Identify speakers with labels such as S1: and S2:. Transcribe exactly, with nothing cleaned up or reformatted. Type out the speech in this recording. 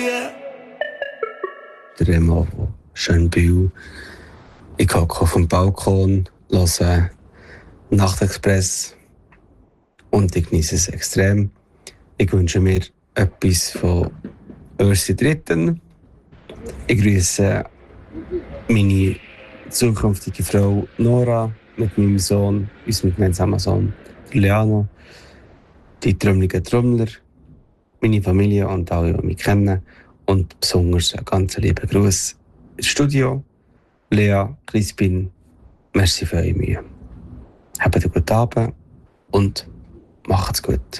S1: Der Remo Schönbühl. Ich hocke auf dem Balkon, höre Nachtexpress und ich genieße es extrem. Ich wünsche mir etwas von Ursi Dritten. Ich grüße meine zukünftige Frau Nora mit meinem Sohn, unserem gemeinsamen Sohn Leano, die trümmeligen Trommler, meine Familie und alle, die mich kennen. Und besonders einen ganz lieben Gruß ins Studio. Lea, Crispin, merci für eure Mühe. Habt einen guten Abend und macht's gut.